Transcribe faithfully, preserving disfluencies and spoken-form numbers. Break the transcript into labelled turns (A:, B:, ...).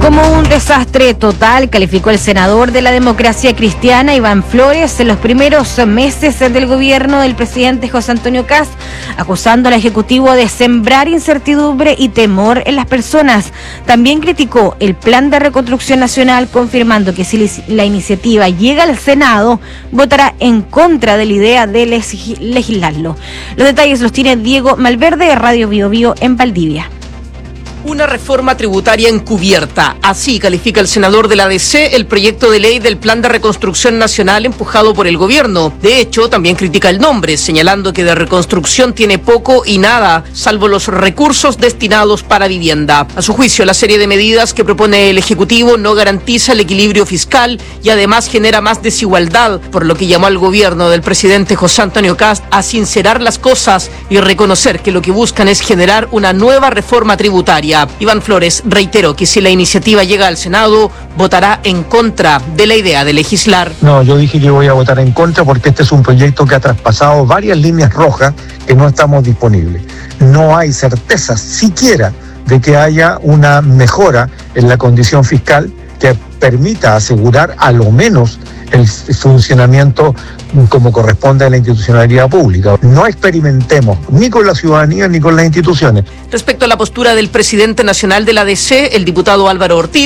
A: Como un desastre total, calificó el senador de la Democracia Cristiana, Iván Flores, en los primeros meses del gobierno del presidente José Antonio Kast, acusando al Ejecutivo de sembrar incertidumbre y temor en las personas. También criticó el Plan de Reconstrucción Nacional, confirmando que si la iniciativa llega al Senado, votará en contra de la idea de legislarlo. Los detalles los tiene Diego Malverde, de Radio Bio Bio en Valdivia.
B: Una reforma tributaria encubierta. Así califica el senador de la D C el proyecto de ley del Plan de Reconstrucción Nacional empujado por el gobierno. De hecho, también critica el nombre, señalando que de reconstrucción tiene poco y nada, salvo los recursos destinados para vivienda. A su juicio, la serie de medidas que propone el Ejecutivo no garantiza el equilibrio fiscal y además genera más desigualdad, por lo que llamó al gobierno del presidente José Antonio Kast a sincerar las cosas y reconocer que lo que buscan es generar una nueva reforma tributaria. Iván Flores reiteró que si la iniciativa llega al Senado, votará en contra de la idea de legislar.
C: No, yo dije que voy a votar en contra porque este es un proyecto que ha traspasado varias líneas rojas que no estamos disponibles. No hay certezas siquiera de que haya una mejora en la condición fiscal que permita asegurar a lo menos el funcionamiento como corresponde a la institucionalidad pública. No experimentemos ni con la ciudadanía ni con las instituciones.
B: Respecto a la postura del presidente nacional de la D C, el diputado Álvaro Ortiz